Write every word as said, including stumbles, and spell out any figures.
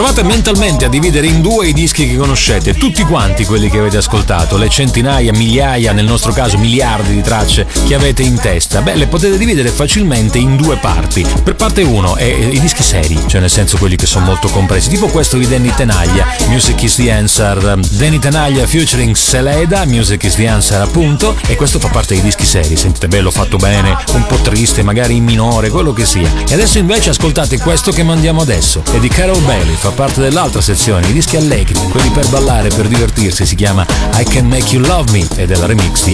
Provate mentalmente a dividere in due i dischi che conoscete, tutti quanti quelli che avete ascoltato, le centinaia, migliaia, nel nostro caso miliardi di tracce che avete in testa. Beh, le potete dividere facilmente in due parti. Per parte uno è i dischi seri, cioè nel senso quelli che sono molto compresi, tipo questo di Danny Tenaglia, Music is the Answer. Danny Tenaglia featuring Seleda, Music is the Answer appunto, e questo fa parte dei dischi seri. Sentite, bello, fatto bene, un po' triste, magari in minore, quello che sia. E adesso invece ascoltate questo che mandiamo adesso, è di Carol Bailey, fa parte dell'altra sezione, i dischi allegri, quelli per ballare, per divertirsi, si chiama I Can Make You Love Me ed è la remix di